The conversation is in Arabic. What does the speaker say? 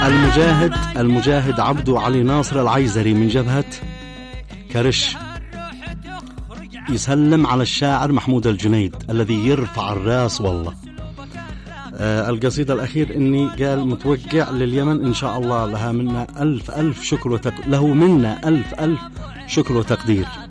المجاهد عبدو علي ناصر العيزري من جبهة كرش يسلم على الشاعر محمود الجنيد الذي يرفع الراس والله. القصيدة الأخير إني قال متوقع لليمن إن شاء الله، لها منا ألف شكر له منا ألف شكر وتقدير.